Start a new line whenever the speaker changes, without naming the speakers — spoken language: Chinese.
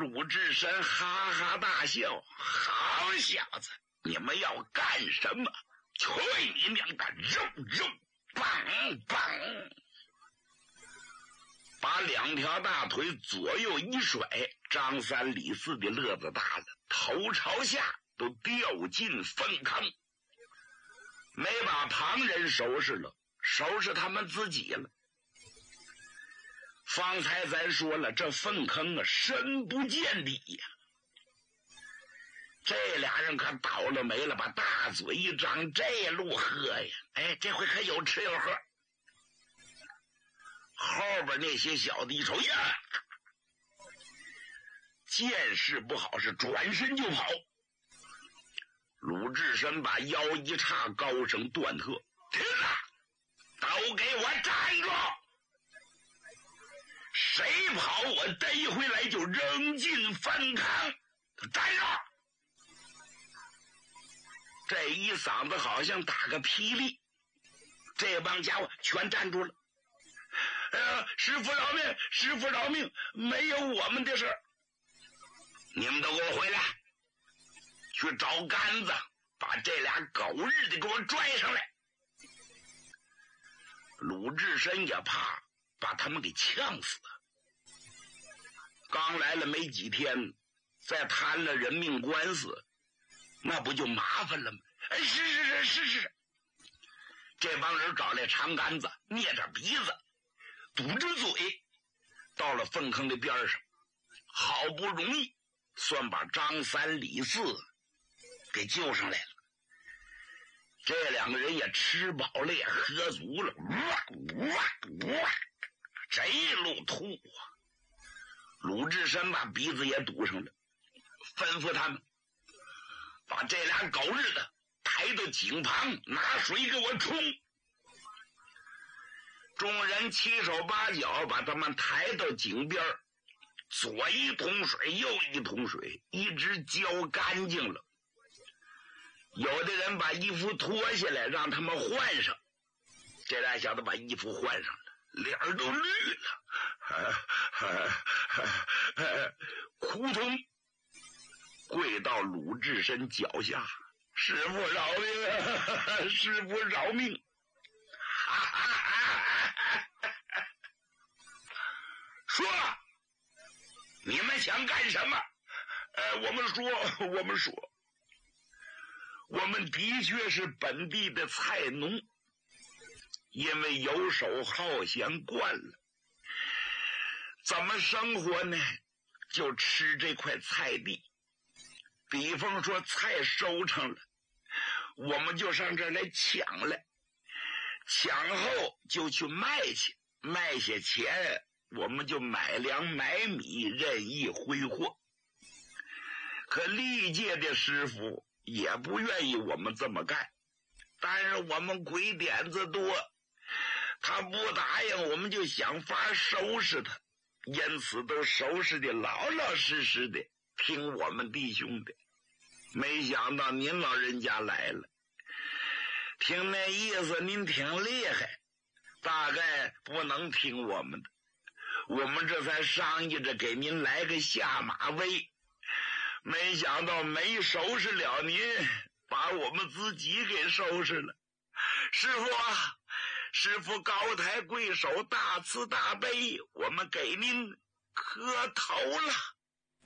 鲁智深哈哈大笑：“好小子，你们要干什么？去你娘的！肉肉棒棒！”把两条大腿左右一甩，张三李四的乐子大了，头朝下都掉进粪坑，没把旁人收拾了，收拾他们自己了。方才咱说了，这粪坑啊，深不见底呀。这俩人可倒了霉了，把大嘴一张，这路喝呀！哎，这回可有吃有喝。后边那些小子一瞅呀，见势不好，是转身就跑。鲁智深把腰一叉，高声断喝：“停了！都给我站住！谁跑我逮回来就扔进粪坑！站住！”这一嗓子好像打个霹雳，这帮家伙全站住了。师父饶命，师父饶命，没有我们的事。你们都给我回来，去找杆子，把这俩狗日的给我拽上来。鲁智深也怕把他们给呛死。刚来了没几天，再摊了人命官司，那不就麻烦了吗？哎，是，这帮人找来长杆子，捏着鼻子，堵着嘴，到了粪坑的边上，好不容易算把张三李四给救上来了。这两个人也吃饱了，也喝足了，这一路吐啊！鲁智深把鼻子也堵上了，吩咐他们把这俩狗日的抬到井旁，拿水给我冲。众人七手八脚把他们抬到井边，左一桶水右一桶水，一直浇干净了。有的人把衣服脱下来让他们换上，这俩小子把衣服换上了，脸儿都绿了，扑通跪到鲁智深脚下：“师父饶命啊，师父饶命！”说你们想干什么？我们说我们的确是本地的菜农，因为游手好闲惯了，怎么生活呢？就吃这块菜地。比方说菜收成了，我们就上这儿来抢来，抢后就去卖去，卖下钱我们就买粮买米，任意挥霍。可历届的师傅也不愿意我们这么干，但是我们鬼点子多，他不答应，我们就想法收拾他，因此都收拾的老老实实的，听我们弟兄的。没想到您老人家来了，听那意思您挺厉害，大概不能听我们的，我们这才商议着给您来个下马威，没想到没收拾了您，把我们自己给收拾了。师父啊，师父高抬贵手，大慈大悲，我们给您磕头了。